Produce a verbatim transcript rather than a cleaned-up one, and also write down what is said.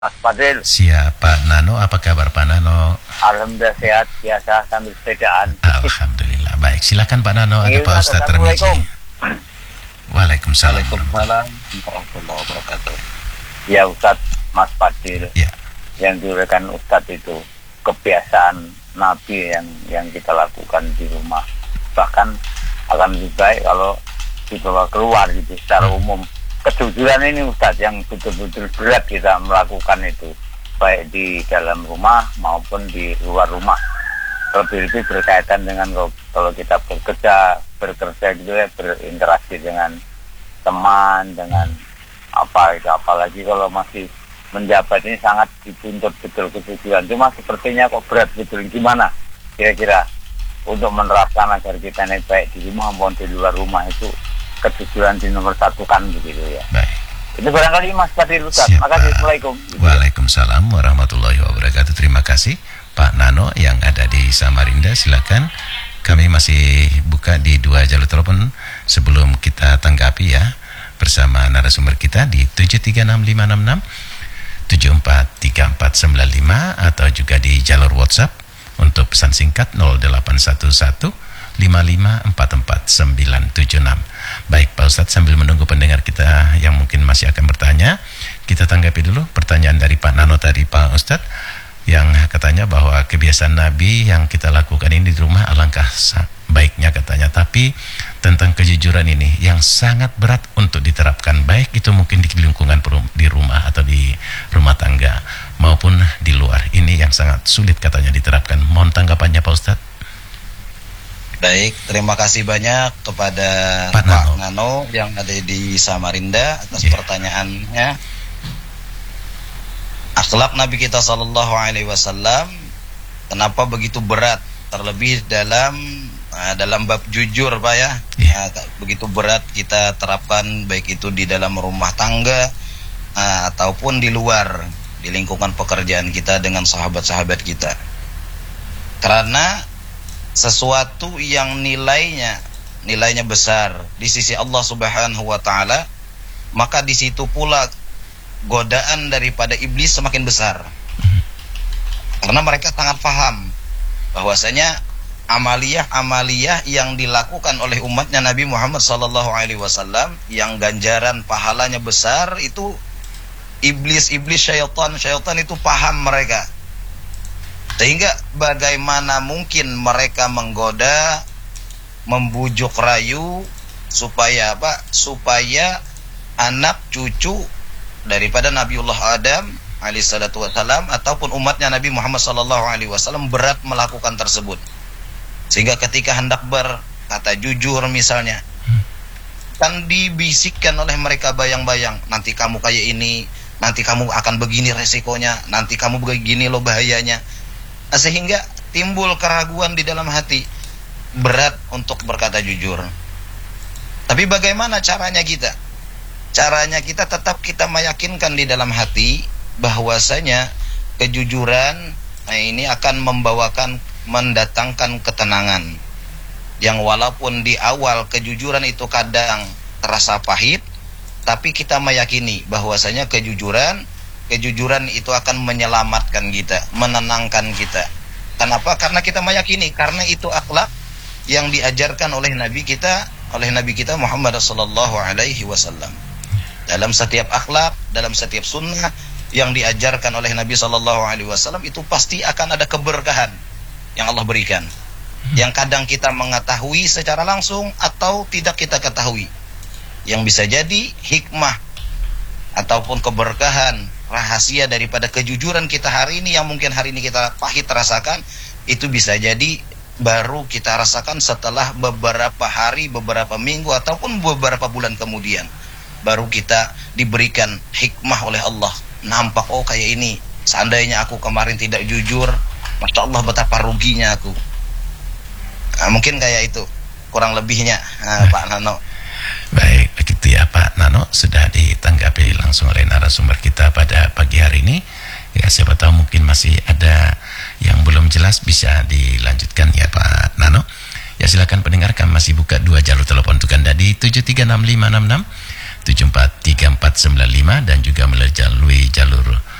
Mas Fadil. Siap Pak Nano, apa kabar Pak Nano? Alhamdulillah sehat, biasa sambil sepedaan. Alhamdulillah, baik. Silakan Pak Nano, ada Iya, Pak Ustadz Termizi. Assalamualaikum. Waalaikumsalam. Waalaikumsalam warahmatullahi wabarakatuh. Ya Ustadz, Mas Fadil. Ya. Yang diuraikan Ustadz itu kebiasaan Nabi yang yang kita lakukan di rumah. Bahkan akan lebih baik kalau dibawa keluar gitu secara Hmm. umum. Kejujuran ini Ustadz yang betul-betul berat kita melakukan itu, baik di dalam rumah maupun di luar rumah. Lebih-lebih berkaitan dengan kalau kita bekerja, bekerja gitu ya, berinteraksi dengan teman, dengan apa itu, apalagi kalau masih menjabat ini sangat dituntut betul kejujuran. Cuma sepertinya kok berat betul. Gimana kira-kira untuk menerapkan agar kita ini baik di rumah maupun di luar rumah itu kejujuran di nomor satu kan begitu ya. Baik. Itu barangkali Mas Fadil Ustaz. Siap, Makasih. Pak. Assalamualaikum. Waalaikumsalam warahmatullahi wabarakatuh. Terima kasih Pak Nano yang ada di Samarinda. Silakan. Kami masih buka di dua jalur telepon sebelum kita tanggapi ya bersama narasumber kita di tujuh tiga enam lima enam enam tujuh empat tiga empat sembilan lima atau juga di jalur WhatsApp untuk pesan singkat nol delapan satu satu lima lima empat empat sembilan tujuh enam. Baik Pak Ustadz, sambil menunggu pendengar kita yang mungkin masih akan bertanya, kita tanggapi dulu pertanyaan dari Pak Nano tadi Pak Ustadz, yang katanya bahwa kebiasaan Nabi yang kita lakukan ini di rumah alangkah baiknya katanya, tapi tentang kejujuran ini yang sangat berat untuk diterapkan, baik itu mungkin di lingkungan di rumah atau di rumah tangga maupun di luar, ini yang sangat sulit katanya diterapkan. Mohon tanggapannya Pak Ustadz. Baik, terima kasih banyak kepada Pak Pak Nano. Nano yang ada di Samarinda atas Yeah. pertanyaannya. Akhlak Nabi kita Sallallahu Alaihi Wasallam kenapa begitu berat, terlebih dalam uh, dalam bab jujur Pak ya. Yeah. Uh, begitu berat kita terapkan baik itu di dalam rumah tangga uh, ataupun di luar, di lingkungan pekerjaan kita dengan sahabat-sahabat kita. Karena sesuatu yang nilainya nilainya besar di sisi Allah Subhanahu wa taala, maka di situ pula godaan daripada iblis semakin besar. Karena mereka sangat paham bahwasanya amaliyah-amaliyah yang dilakukan oleh umatnya Nabi Muhammad sallallahu alaihi wasallam yang ganjaran pahalanya besar itu iblis-iblis syaitan-syaitan itu paham mereka. Sehingga bagaimana mungkin mereka menggoda, membujuk rayu supaya apa? Supaya anak cucu daripada Nabiullah Adam alaihissalatu wassalam ataupun umatnya Nabi Muhammad sallallahu alaihi wasallam berat melakukan tersebut. Sehingga ketika hendak berkata jujur misalnya, kan dibisikkan oleh mereka bayang-bayang, nanti kamu kayak ini, nanti kamu akan begini resikonya, nanti kamu begini loh bahayanya. Sehingga timbul keraguan di dalam hati, berat untuk berkata jujur. Tapi bagaimana caranya kita? Caranya kita tetap kita meyakinkan di dalam hati bahwasanya kejujuran nah ini akan membawakan, mendatangkan ketenangan. Yang walaupun di awal kejujuran itu kadang terasa pahit, tapi kita meyakini bahwasanya kejujuran Kejujuran itu akan menyelamatkan kita, menenangkan kita. Kenapa? Karena kita meyakini, karena itu akhlak yang diajarkan oleh Nabi kita, oleh Nabi kita Muhammad sallallahu alaihi wasallam. Dalam setiap akhlak, dalam setiap sunnah yang diajarkan oleh Nabi sallallahu alaihi wasallam itu pasti akan ada keberkahan yang Allah berikan. Yang kadang kita mengetahui secara langsung atau tidak kita ketahui. Yang bisa jadi hikmah ataupun keberkahan rahasia daripada kejujuran kita hari ini yang mungkin hari ini kita pahit rasakan, itu bisa jadi baru kita rasakan setelah beberapa hari, beberapa minggu ataupun beberapa bulan kemudian, baru kita diberikan hikmah oleh Allah. Nampak, oh kayak ini, seandainya aku kemarin tidak jujur, Masya Allah betapa ruginya aku. Nah, mungkin kayak itu kurang lebihnya nah, Pak Nano. Baik, begitu ya Pak Nano, sudah ditanggapi langsung oleh narasumber kita pada pagi hari ini. Ya, siapa tahu mungkin masih ada yang belum jelas, bisa dilanjutkan ya Pak Nano. Ya silakan pendengar, kami masih buka dua jalur telepon untuk Anda di tujuh tiga enam lima enam enam tujuh empat tiga empat sembilan lima dan juga melalui jalur